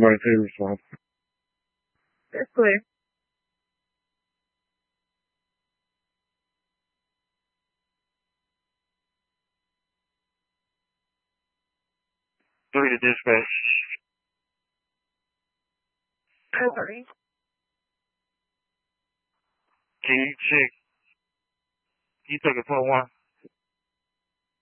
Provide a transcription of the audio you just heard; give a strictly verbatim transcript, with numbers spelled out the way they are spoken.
Right, table response. That's clear. Three to dispatch. Sorry. Can you check? Can you take a four one?